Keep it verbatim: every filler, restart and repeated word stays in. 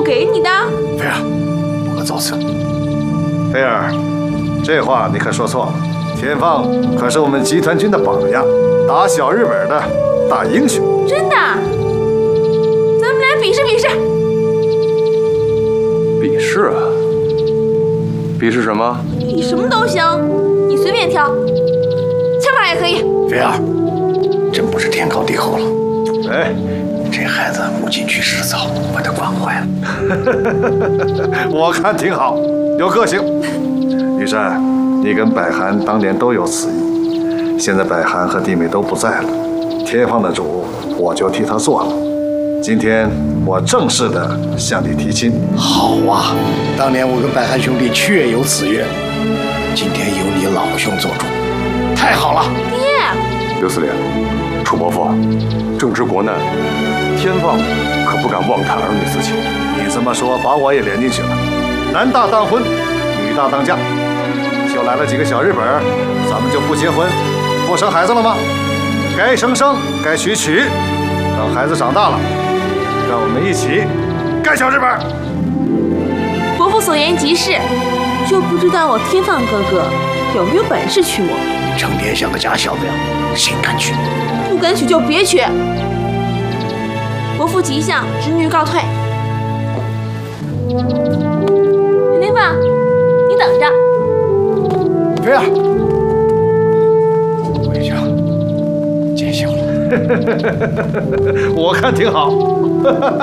给你的。 菲儿，不可造次。 菲儿，这话你可说错了。天放可是我们集团军的榜样，打小日本的大英雄。 真的？咱们来比试比试。 比试啊？比试什么？ 比什么都行，你随便挑，枪法也可以。 菲儿，真不是天高地厚了。 哎， 这孩子母亲去世早，把他惯坏了。 我看挺好，有个性。玉山，你跟百寒当年都有此意，现在百寒和弟妹都不在了，天放的主我就替他做了。今天我正式的向你提亲。 好啊，当年我跟百寒兄弟确有此约，今天由你老兄做主，太好了。 爹， 刘司令，楚伯父，正值国难，天放可不敢妄谈儿女私情。 你这么说，把我也连进去了。男大当婚，女大当嫁，就来了几个小日本，咱们就不结婚，不生孩子了吗？该生生，该娶娶，等孩子长大了，让我们一起干小日本。 伯父所言极是，就不知道我天放哥哥有没有本事娶我。 成天像个假小子样，谁敢娶？ 不敢娶就别娶。伯父吉祥，侄女告退。陈天放，你等着。 菲儿，回去了，见笑了。 我看挺好。